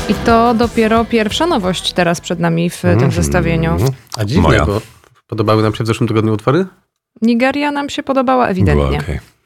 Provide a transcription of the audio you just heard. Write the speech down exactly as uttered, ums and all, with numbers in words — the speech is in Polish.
I to dopiero pierwsza nowość teraz przed nami w mm. tym zestawieniu. A dziwnie, Moja. bo podobały nam się w zeszłym tygodniu utwory? Nigeria nam się podobała ewidentnie. Była okej.